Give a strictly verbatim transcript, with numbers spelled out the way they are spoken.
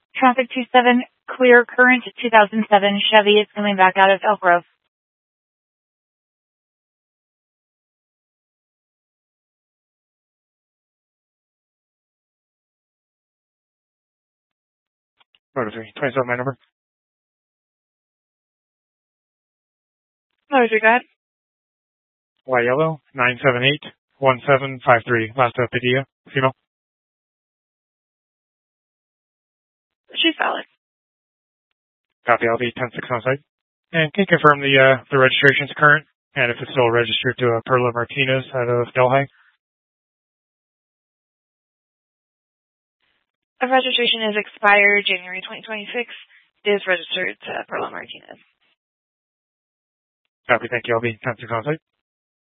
Traffic two seven, clear current two thousand seven Chevy is coming back out of Elk Grove. Motor three, twenty-seven, my number. Motor three, go ahead. Y yellow, nine seven eight, one seven five three. Last up, Padilla, female. She's valid. Copy, I'll be ten six on site. And can you confirm the uh, the registration's current, and if it's still registered to uh, Perla Martinez out of Delhi? The registration is expired January twenty twenty-six. It is registered to Perla Martinez. Copy, thank you. I'll be ten six on site.